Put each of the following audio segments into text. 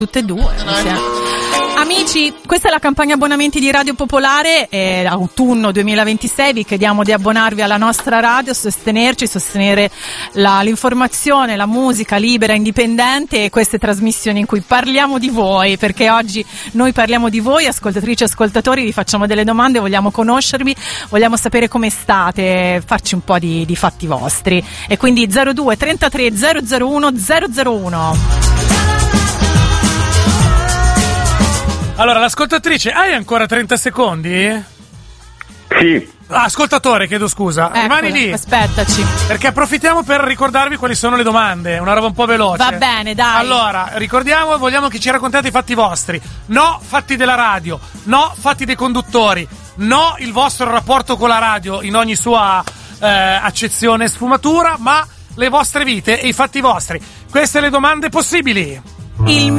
Tutte e due insieme. Amici, questa è la campagna abbonamenti di Radio Popolare, autunno 2026, vi chiediamo di abbonarvi alla nostra radio, sostenerci, sostenere l'informazione, la musica libera, indipendente e queste trasmissioni in cui parliamo di voi, perché oggi noi parliamo di voi, ascoltatrici e ascoltatori, vi facciamo delle domande, vogliamo conoscervi, vogliamo sapere come state, farci un po' di fatti vostri. E quindi 02 33 001 001. Allora, l'ascoltatrice, hai ancora 30 secondi? Sì. Ascoltatore, chiedo scusa. Rimani lì. Aspettaci. Perché approfittiamo per ricordarvi quali sono le domande. Una roba un po' veloce. Va bene, dai. Allora, ricordiamo, vogliamo che ci raccontiate i fatti vostri. No, fatti della radio. No, fatti dei conduttori. No, il vostro rapporto con la radio in ogni sua accezione e sfumatura, ma le vostre vite e i fatti vostri. Queste le domande possibili. Il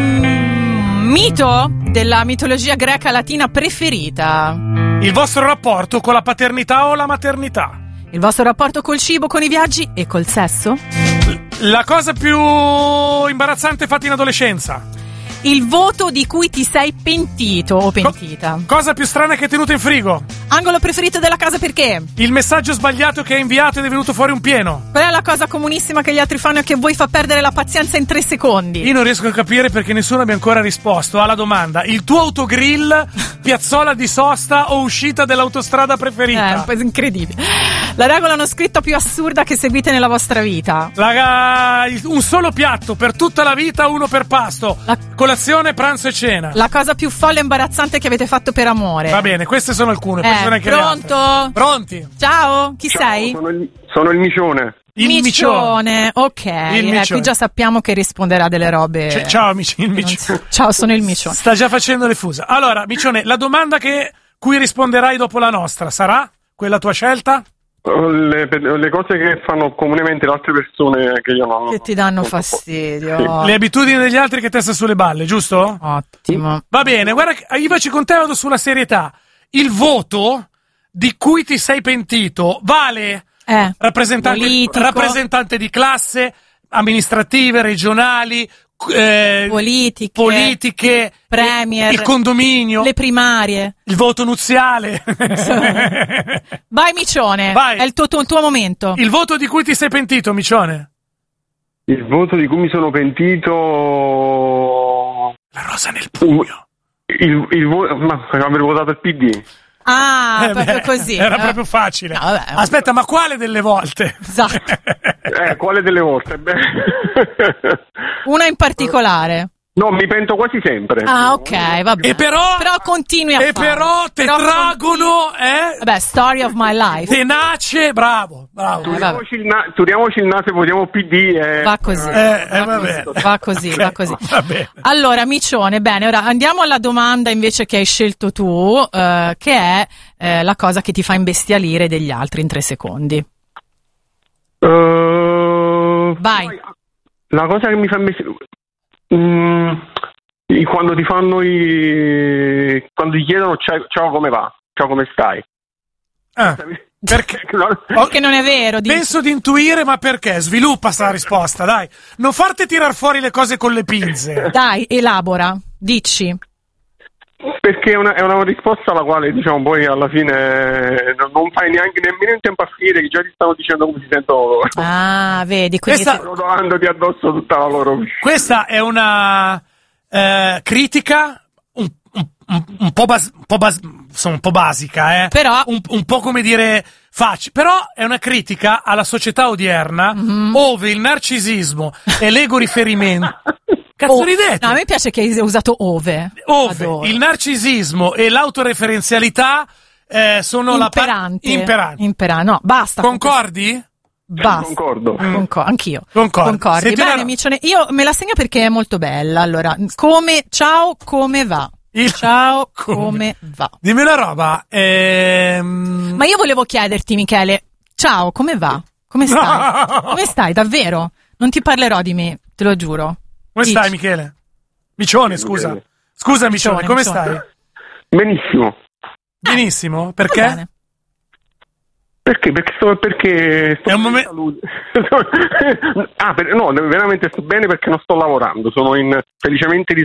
mito della mitologia greca latina preferita. Il vostro rapporto con la paternità o la maternità. Il vostro rapporto col cibo, con i viaggi e col sesso. La cosa più imbarazzante fatta in adolescenza. Il voto di cui ti sei pentito o pentita. Cosa più strana che hai tenuto in frigo. Angolo preferito della casa perché? Il messaggio sbagliato che hai inviato ed è venuto fuori un pieno. Qual è la cosa comunissima che gli altri fanno e che voi fa perdere la pazienza in 3 secondi? Io non riesco a capire perché nessuno abbia ancora risposto alla domanda: il tuo autogrill, piazzola di sosta o uscita dell'autostrada preferita? È incredibile. La regola non scritta più assurda che seguite nella vostra vita. Un solo piatto per tutta la vita, uno per pasto. Colazione, pranzo e cena. La cosa più folle e imbarazzante che avete fatto per amore. Va bene, queste sono alcune. Anche pronto? Pronti? Ciao, chi sei? Sono il Micione. Il Micione. Ok. Qui già sappiamo che risponderà delle robe. Ciao amici, il Micione. Ciao, sono il Micione. Sta già facendo le fusa. Allora, Micione, la domanda cui risponderai dopo la nostra sarà quella tua scelta? Le cose che fanno comunemente le altre persone che io non... Che ti danno fastidio. Le abitudini degli altri che testa sulle balle, giusto? Ottimo. Va bene, guarda, io invece con te vado sulla serietà. Il voto di cui ti sei pentito vale rappresentante di classe, amministrative, regionali, politiche, premier, il condominio, le primarie, il voto nuziale. Vai Micione, vai. È il tuo momento. Il voto di cui ti sei pentito, Micione? Il voto di cui mi sono pentito... La rosa nel pugno. Ma aver votato il PD. Proprio così. Era proprio facile. No, vabbè. Aspetta, ma quale delle volte? Esatto. Quale delle volte? Una in particolare. No, mi pento quasi sempre. Ok, va bene. Però continui a farlo. Però tetragono, Vabbè, story of my life. Tenace, bravo. Turiamoci il naso e votiamo PD. Va così. Va così. Va bene. Allora, Micione, bene, ora andiamo alla domanda invece che hai scelto tu, che è la cosa che ti fa imbestialire degli altri in 3 secondi. Vai. La cosa che mi fa imbestialire... quando ti fanno quando ti chiedono ciao come va, ciao come stai, perché che non è vero, penso di intuire, ma perché? Sviluppa sta risposta, dai, non farti tirar fuori le cose con le pinze, dai, elabora, dici. Perché è una risposta alla quale, diciamo, poi alla fine non fai nemmeno in tempo a finire, che già ti stanno dicendo come si sentono loro. Vedi, quindi rodandoti addosso tutta la loro vita. Questa è una critica un po' basica, però un po' come dire facile, però è una critica alla società odierna, ove il narcisismo e l'ego riferimento. Cazzo ridete? No, a me piace che hai usato ove. Il narcisismo e l'autoreferenzialità sono imperanti. No, basta. Concordi? Basta. Concordo. Anch'io. Concordi. Bene, Micione, io me la segno perché è molto bella. Allora, ciao, come va? Ciao, come va? Dimmi una roba. Ma io volevo chiederti, Michele, ciao, come va? Come stai? Come stai, davvero? Non ti parlerò di me, te lo giuro. Come stai, Michele? Micione, scusa. Scusa, Micione, come stai? Benissimo. Benissimo, perché? Perché? Perché sto È un momento. No, veramente sto bene perché non sto lavorando, sono felicemente